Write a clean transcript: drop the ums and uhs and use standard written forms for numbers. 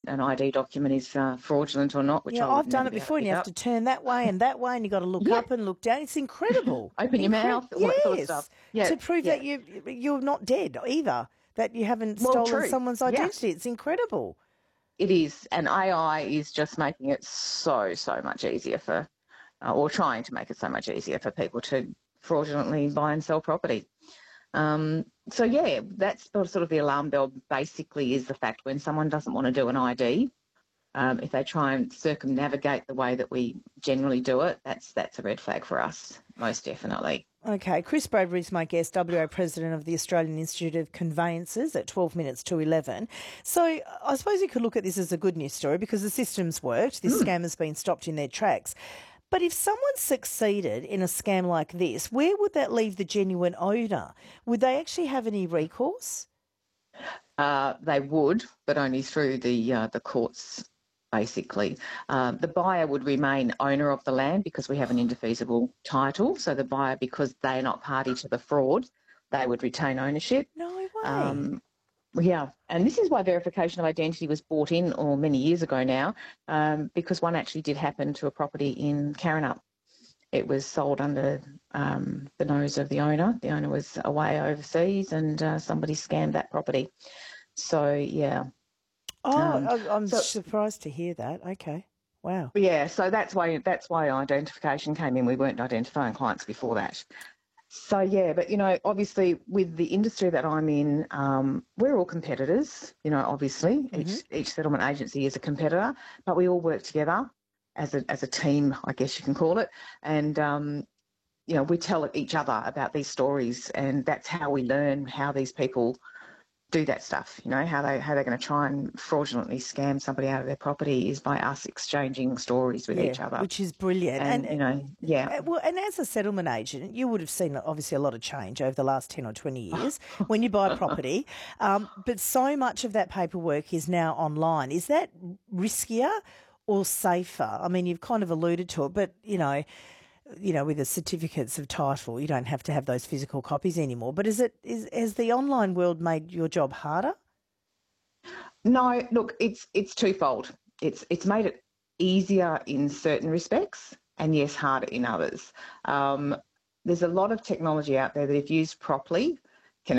an ID document is fraudulent or not, which Yeah, I would I've done never it be able to before, and pick you have up. to turn that way and that way, and you've got to look Yeah, up and look down. It's incredible. open your mouth, all that sort of stuff. Yes, Yeah, to prove that yeah. you're not dead either, that you haven't Well, stolen true. someone's Yeah, identity. It's incredible. it is. And AI is just making it so much easier for, or trying to make it so much easier for people to fraudulently buy and sell property. So yeah, that's sort of the alarm bell basically is the fact when someone doesn't want to do an ID, if they try and circumnavigate the way that we generally do it, that's a red flag for us, most definitely. Okay, Chris Bradbury is my guest, WA President of the Australian Institute of Conveyancers at 12 minutes to 11. So I suppose you could look at this as a good news story because the system's worked. This scam has been stopped in their tracks. But if someone succeeded in a scam like this, where would that leave the genuine owner? Would they actually have any recourse? They would, but only through the courts, basically. The buyer would remain owner of the land because we have an indefeasible title. So the buyer, because they're not party to the fraud, they would retain ownership. No way. Yeah, and this is why verification of identity was brought in, or many years ago now, because one actually did happen to a property in Karrinyup. It was sold under the nose of the owner. The owner was away overseas, and somebody scammed that property. So yeah. I'm So surprised to hear that. Okay. Wow. yeah, so that's why identification came in. We weren't identifying clients before that. So yeah, but obviously with the industry that I'm in, we're all competitors. Obviously each settlement agency is a competitor, but we all work together as a team, I guess you can call it, and we tell each other about these stories, and that's how we learn how these people do that stuff. How they're going to try and fraudulently scam somebody out of their property is by us exchanging stories with Yeah, each other. which is brilliant. And yeah. Well, and as a settlement agent, you would have seen obviously a lot of change over the last 10 or 20 years when you buy a property. But so much of that paperwork is now online. Is that riskier or safer? I mean, you've kind of alluded to it, but, with the certificates of title, you don't have to have those physical copies anymore. But has the online world made your job harder? No, look, it's twofold. It's made it easier in certain respects, and yes, harder in others. There's a lot of technology out there that, if used properly,